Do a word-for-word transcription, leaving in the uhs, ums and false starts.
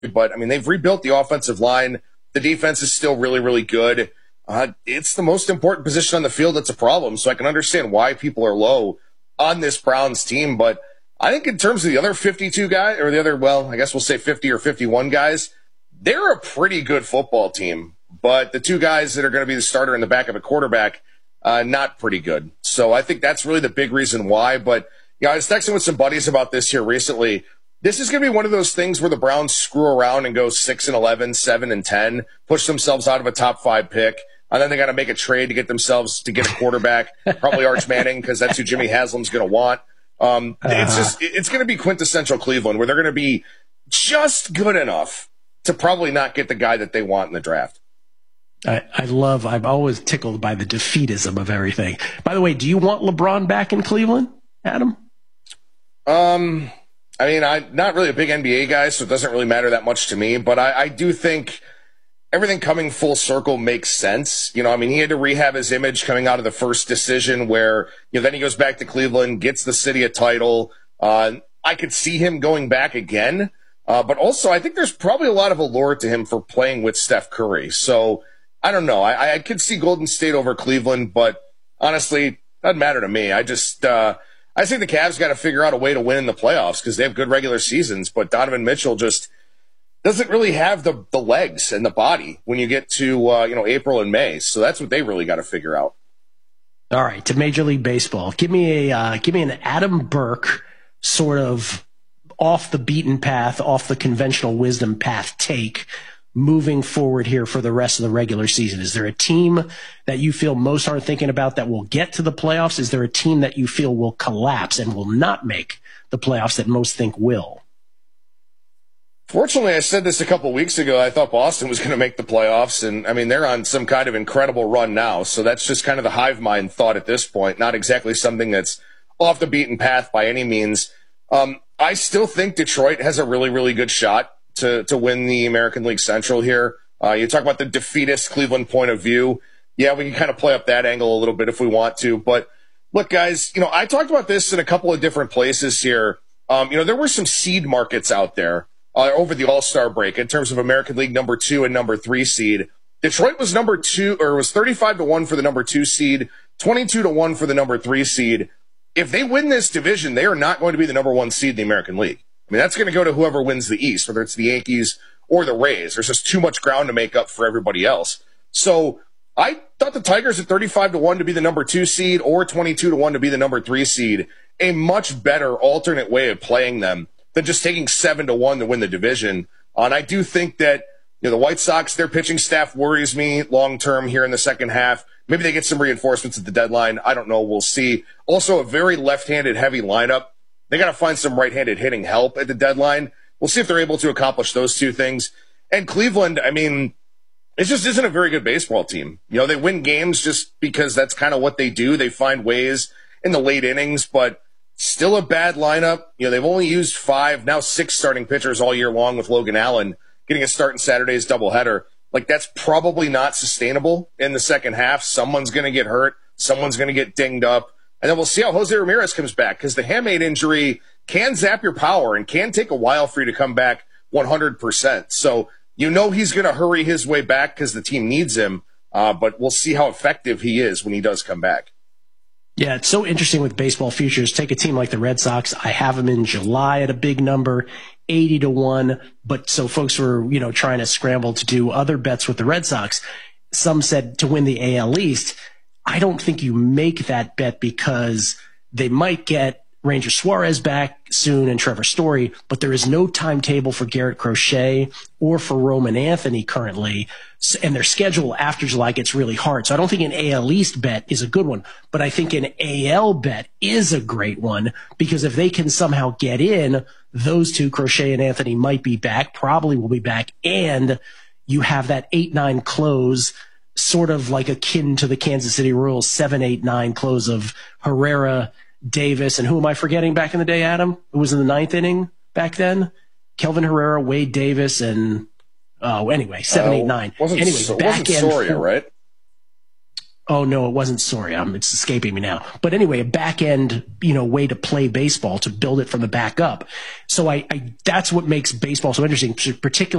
but I mean, they've rebuilt the offensive line. The defense is still really, really good. Uh, it's the most important position on the field that's a problem, so I can understand why people are low on this Browns team. But I think in terms of the other fifty-two guys, or the other, well, I guess we'll say fifty or fifty-one guys, they're a pretty good football team. But the two guys that are going to be the starter in the back of a quarterback, uh, not pretty good. So I think that's really the big reason why. But yeah, I was texting with some buddies about this here recently. This is going to be one of those things where the Browns screw around and go six and eleven, seven and ten, push themselves out of a top five pick, and then they got to make a trade to get themselves to get a quarterback, probably Arch Manning, because that's who Jimmy Haslam's going to want. Um, uh-huh. It's just it's going to be quintessential Cleveland, where they're going to be just good enough to probably not get the guy that they want in the draft. I, I love. I'm always tickled by the defeatism of everything. By the way, do you want LeBron back in Cleveland, Adam? Um. I mean, I'm not really a big N B A guy, so it doesn't really matter that much to me. But I, I do think everything coming full circle makes sense. You know, I mean, he had to rehab his image coming out of the first decision where, you know, then he goes back to Cleveland, gets the city a title. Uh, I could see him going back again. Uh, but also, I think there's probably a lot of allure to him for playing with Steph Curry. So I don't know. I, I could see Golden State over Cleveland, but honestly, doesn't matter to me. I just, uh, I think the Cavs got to figure out a way to win in the playoffs because they have good regular seasons, but Donovan Mitchell just doesn't really have the, the legs and the body when you get to, uh, you know, April and May. So that's what they really got to figure out. All right. To Major League Baseball. Give me a, uh, give me an Adam Burke sort of off the beaten path, off the conventional wisdom path take moving forward here for the rest of the regular season. Is there a team that you feel most are thinking about that will get to the playoffs? Is there a team that you feel will collapse and will not make the playoffs that most think will? Fortunately, I said this a couple weeks ago. I thought Boston was going to make the playoffs, and I mean, they're on some kind of incredible run now. So that's just kind of the hive mind thought at this point, not exactly something that's off the beaten path by any means. Um, I still think Detroit has a really, really good shot to, to win the American League Central here. Uh, you talk about the defeatist Cleveland point of view. Yeah, we can kind of play up that angle a little bit if we want to. But look, guys, you know, I talked about this in a couple of different places here. Um, you know, there were some seed markets out there uh, over the All-Star break in terms of American League number two and number three seed. Detroit was number two, or was thirty-five to one for the number two seed, twenty-two to one for the number three seed. If they win this division, they are not going to be the number one seed in the American League. I mean, that's going to go to whoever wins the East, whether it's the Yankees or the Rays. There's just too much ground to make up for everybody else. So I thought the Tigers at thirty-five to one to be the number two seed or twenty-two to one to be the number three seed, a much better alternate way of playing them than just taking seven to one to win the division. Uh, and I do think that, you know, the White Sox, their pitching staff worries me long term here in the second half. Maybe they get some reinforcements at the deadline. I don't know. We'll see. Also, a very left-handed heavy lineup. They got to find some right-handed hitting help at the deadline. We'll see if they're able to accomplish those two things. And Cleveland, I mean, it just isn't a very good baseball team. You know, they win games just because that's kind of what they do. They find ways in the late innings, but still a bad lineup. You know, they've only used five, now six starting pitchers all year long with Logan Allen getting a start in Saturday's doubleheader. Like, that's probably not sustainable in the second half. Someone's going to get hurt. Someone's going to get dinged up. And then we'll see how Jose Ramirez comes back, because the hamate injury can zap your power and can take a while for you to come back one hundred percent. So you know he's going to hurry his way back because the team needs him, uh, but we'll see how effective he is when he does come back. Yeah, it's so interesting with baseball futures. Take a team like the Red Sox. I have them in July at a big number, eighty to one. But so folks were, you know, trying to scramble to do other bets with the Red Sox. Some said to win the A L East. I don't think you make that bet because they might get Ranger Suarez back soon and Trevor Story, but there is no timetable for Garrett Crochet or for Roman Anthony currently, and their schedule after July gets really hard. So I don't think an A L East bet is a good one, but I think an A L bet is a great one, because if they can somehow get in, those two, Crochet and Anthony, might be back, probably will be back, and you have that eight nine close, sort of like akin to the Kansas City Royals seven eight nine close of Herrera, Davis, and who am I forgetting back in the day, Adam? Who was in the ninth inning back then? Kelvin Herrera, Wade Davis, and oh, anyway, seven eight nine. Wasn't, anyway, so, back wasn't Soria, end, right? Oh no, it wasn't Soria. Um, it's escaping me now. But anyway, a back end, you know, way to play baseball, to build it from the back up. So I, I that's what makes baseball so interesting, particularly